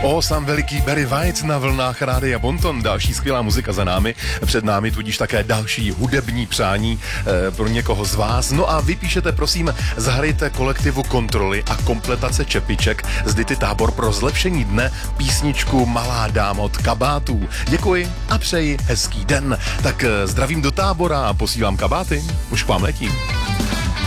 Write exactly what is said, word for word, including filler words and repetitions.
O, sám veliký Barry White na vlnách Rádia Bonton. Další skvělá muzika za námi. Před námi tudíž také další hudební přání e, pro někoho z vás. No a vy píšete, prosím, zahrajte kolektivu Kontroly a kompletace čepiček z Dity Tábor pro zlepšení dne písničku Malá dáma od Kabátů. Děkuji a přeji hezký den. Tak e, zdravím do Tábora a posílám kabáty. Už k vám letím.